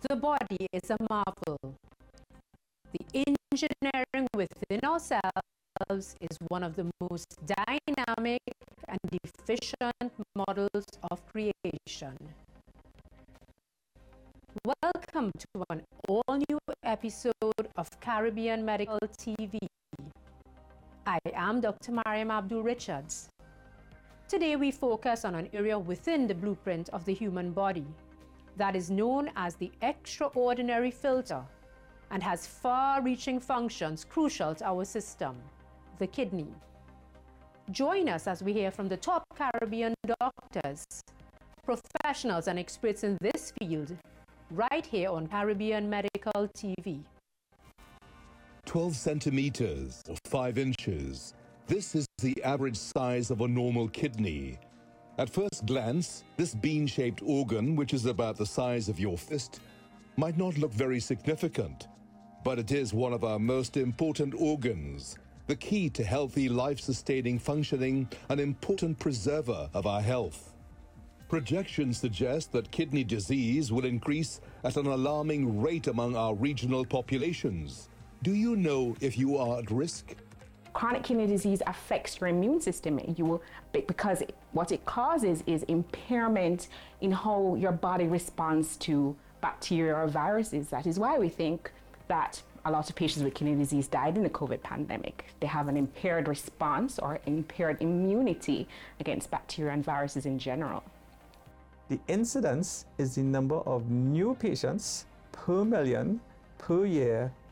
The body is a marvel. The engineering within ourselves is one of the most dynamic and efficient models of creation. Welcome to an all-new episode of Caribbean Medical TV. I am Dr. Mariam Abdul Richards. Today we focus on an area within the blueprint of the human body that is known as the extraordinary filter and has far-reaching functions crucial to our system, the kidney. Join us as we hear from the top Caribbean doctors, professionals and experts in this field, right here on Caribbean Medical TV. 12 centimeters or 5 inches. This is the average size of a normal kidney. At first glance, this bean-shaped organ, which is about the size of your fist, might not look very significant, but it is one of our most important organs, the key to healthy, life-sustaining functioning, an important preserver of our health. Projections suggest that kidney disease will increase at an alarming rate among our regional populations. Do you know if you are at risk? Chronic kidney disease affects your immune system because what it causes is impairment in how your body responds to bacteria or viruses. That is why we think that a lot of patients with kidney disease died in the COVID pandemic. They have an impaired response or impaired immunity against bacteria and viruses in general. The incidence is the number of new patients per million per year